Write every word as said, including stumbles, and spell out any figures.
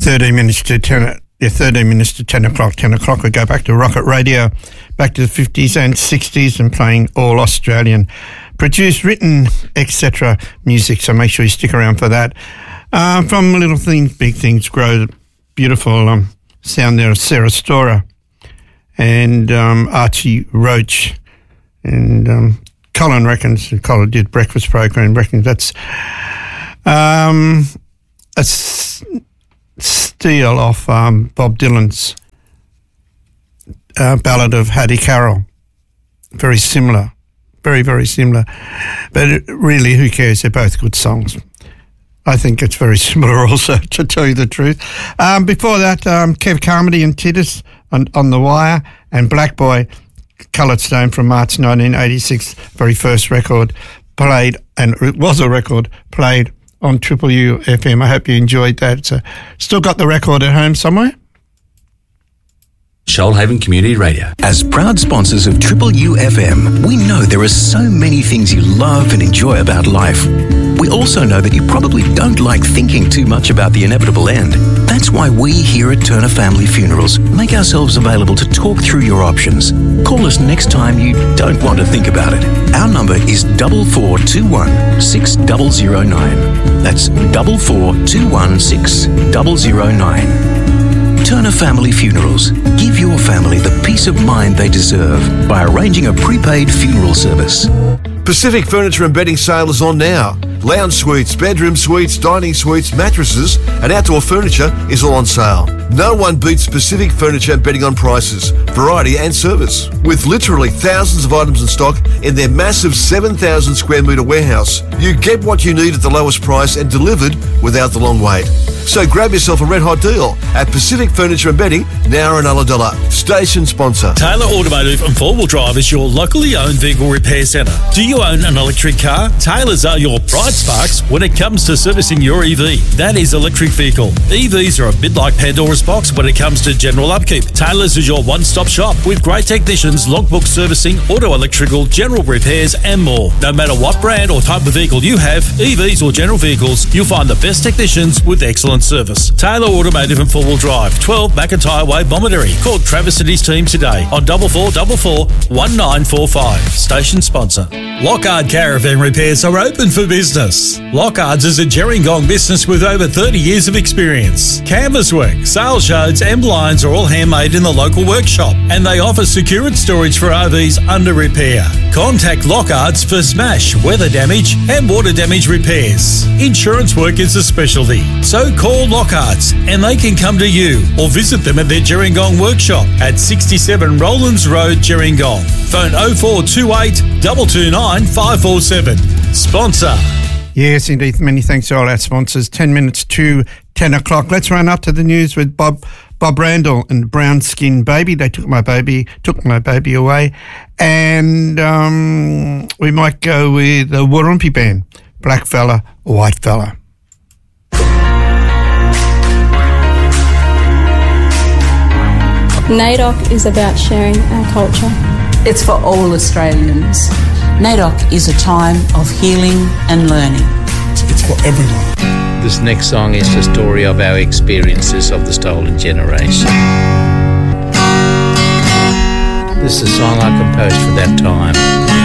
thirteen minutes to ten. Yeah, thirteen minutes to ten o'clock. Ten o'clock. We go back to Rocket Radio, back to the fifties and sixties, and playing all Australian, produced, written, et cetera music. So make sure you stick around for that. Uh, from Little Things, Big Things Grow, beautiful um, sound there of Sarah Storer and um, Archie Roach, and um, Colin reckons. Colin did breakfast program. Reckons that's um, a s- steal off um, Bob Dylan's uh, ballad of Hattie Carroll. Very similar, very very similar. But it, really, who cares? They're both good songs. I think it's very similar also, to tell you the truth. Um, before that, um, Kev Carmody and Titus on, on the Wire, and Black Boy, Coloured Stone from March nineteen eighty-six, very first record played, and it was a record played on Triple U F M. I hope you enjoyed that. So, still got the record at home somewhere? Shoalhaven Community Radio. As proud sponsors of Triple U F M, we know there are so many things you love and enjoy about life. We also know that you probably don't like thinking too much about the inevitable end. That's why we here at Turner Family Funerals make ourselves available to talk through your options. Call us next time you don't want to think about it. Our number is double four two one six zero zero nine. That's double four two one six zero zero nine. Turner Family Funerals. Give your family the peace of mind they deserve by arranging a prepaid funeral service. Pacific Furniture and Bedding sale is on now. Lounge suites, bedroom suites, dining suites, mattresses and outdoor furniture is all on sale. No one beats Pacific Furniture and Bedding on prices, variety and service. With literally thousands of items in stock in their massive seven thousand square metre warehouse, you get what you need at the lowest price and delivered without the long wait. So grab yourself a red hot deal at Pacific Furniture and Bedding, now in Ulladulla. Station sponsor. Taylor Automotive and Four Wheel Drive is your locally owned vehicle repair centre. Do you own an electric car? Taylor's are your bright sparks when it comes to servicing your E V. That is electric vehicle. E Vs are a bit like Pandora's box when it comes to general upkeep. Taylor's is your one-stop shop with great technicians, logbook servicing, auto electrical, general repairs and more. No matter what brand or type of vehicle you have, E Vs or general vehicles, you'll find the best technicians with excellent service. Taylor Automotive and Four Wheel Drive, twelve McIntyre Way, Bomaderry. Call Travis and his team today on double four double four one nine four five. Station sponsor. Lockhart Caravan Repairs are open for business. Lockhart's is a Gerringong business with over thirty years of experience. Canvas work, sales yards and blinds are all handmade in the local workshop, and they offer secured storage for R Vs under repair. Contact Lockhart's for smash, weather damage and water damage repairs. Insurance work is a specialty, so call Lockhart's and they can come to you, or visit them at their Gerringong workshop at sixty-seven Rowlands Road, Gerringong. Phone oh four two eight two two nine five four seven. Sponsor. Yes, indeed. Many thanks to all our sponsors. Ten minutes to ten o'clock. Let's run up to the news with Bob Bob Randall and Brown Skin Baby. They took my baby, took my baby away, and um, we might go with the Warumpi Band. Black fella, white fella. NAIDOC is about sharing our culture. It's for all Australians. NAIDOC is a time of healing and learning. It's for everyone. This next song is the story of our experiences of the stolen generation. This is a song I composed for that time.